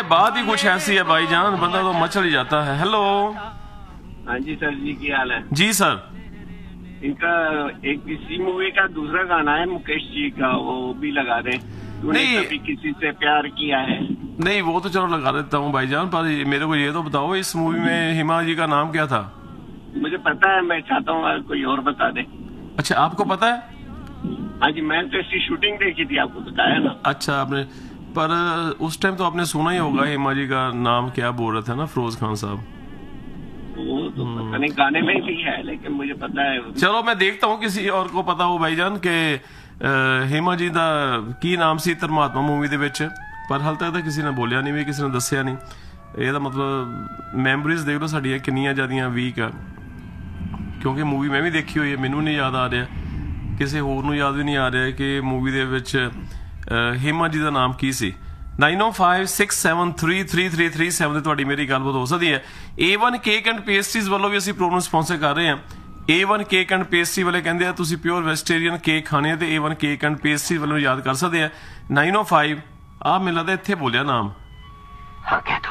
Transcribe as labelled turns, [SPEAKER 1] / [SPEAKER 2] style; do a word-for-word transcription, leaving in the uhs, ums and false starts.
[SPEAKER 1] बात ही कुछ ऐसी है भाईजान, बंदा तो मचल ही जाता है। हेलो।
[SPEAKER 2] हाँ जी सर जी, क्या हाल है?
[SPEAKER 1] जी सर।
[SPEAKER 2] इनका एक इसी मूवी का दूसरा गाना है मुकेश जी का, वो भी लगा दें। तूने
[SPEAKER 1] नहीं।
[SPEAKER 2] कभी किसी से प्यार किया है?
[SPEAKER 1] नहीं वो तो चलो लगा देता हूँ भाईजान, पर मेरे को ये तो बताओ इस मूवी में हिमा जी का नाम क्या था?
[SPEAKER 2] मुझे पता है, मैं चाहता हूँ कोई और बता दे।
[SPEAKER 1] अच्छा आपको पता है?
[SPEAKER 2] हाँ जी, मैंने तो इसकी शूटिंग देखी थी, आपको बताया ना।
[SPEAKER 1] अच्छा आपने, पर उस टाइम तो आपने सुना ही होगा हिमा जी का नाम क्या बोल रहे थे ना फिरोज खान साहब।
[SPEAKER 2] वो तो पता नहीं, गाने में भी है लेकिन मुझे पता है।
[SPEAKER 1] चलो मैं देखता हूँ किसी और को पता हो भाईजान के हिमा जी ਦਾ ਕੀ ਨਾਮ ਸੀ ਧਰਮਾਤਮਾ मूवी ਦੇ ਵਿੱਚ, ਪਰ ਹਾਲ ਤੱਕ ਤਾਂ ਕਿਸੇ ਨੇ ਬੋਲਿਆ ਨਹੀਂ ਵੀ ਕਿਸੇ ਨੇ ਦੱਸਿਆ ਨਹੀਂ। ਇਹਦਾ ਮਤਲਬ ਮੈਮਰੀਜ਼ ਦੇਖ ਲਓ ਸਾਡੀਆਂ ਕਿੰਨੀਆਂ ਜ਼ਿਆਦੀਆਂ ਵੀਕ ਆ, ਕਿਉਂਕਿ ਮੂਵੀ ਮੈਂ ਵੀ ਦੇਖੀ ਹੋਈ ਹੈ, ਮੈਨੂੰ ਨਹੀਂ ਯਾਦ ਆ ਰਿਹਾ, ਕਿਸੇ ਹੋਰ ਨੂੰ ਯਾਦ ਵੀ ਨਹੀਂ ਆ ਰਿਹਾ ਕਿ ਮੂਵੀ ਦੇ ਵਿੱਚ ਹਿਮਾ ਜੀ ਦਾ ਨਾਮ ਕੀ ਸੀ। नाइन ओ five six seven three three three three seven ਤੇ ਤੁਹਾਡੀ ਮੇਰੀ ਗੱਲਬਾਤ ਹੋ ਸਕਦੀ ਹੈ। ਏ ਵਨ ਕੇਕ ਐਂਡ ਪੇਸਟਰੀਜ਼ ਵੱਲੋਂ ਵੀ ਅਸੀਂ ਪ੍ਰੋਗਰਾਮ ਸਪਾਂਸਰ ਕਰ ਰਹੇ ਹਾਂ। ਏ ਵਨ ਕੇਕ ਐਂਡ ਪੇਸਟਰੀ ਵਾਲੇ ਕਹਿੰਦੇ ਆ ਤੁਸੀਂ ਪਿਓਰ ਵੈਜੀਟੇਰੀਅਨ ਕੇਕ ਖਾਣੇ ਆ ਤੇ ਏ ਵਨ ਕੇਕ ਐਂਡ ਪੇਸਟਰੀ ਵੱਲੋਂ ਯਾਦ ਕਰ ਸਕਦੇ ਆ। नाइन ओ फाइव ਆ ਮੈਨੂੰ ਲੱਗਦਾ ਇੱਥੇ ਬੋਲਿਆ ਨਾਮ।